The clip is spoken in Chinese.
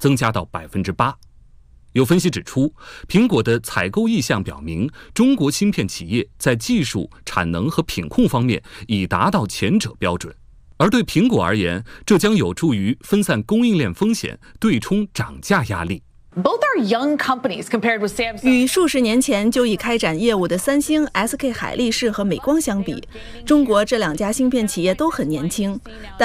增加到8%。有分析指出，苹果的采购意向表明，中国芯片企业在技术、产能和品控方面已达到前者标准。而对苹果而言，这将有助于分散供应链风险，对冲涨价压力。 与数十年前就已开展业务的三星、SK 海力士和美光相比，中国这2家芯片企业都很年轻，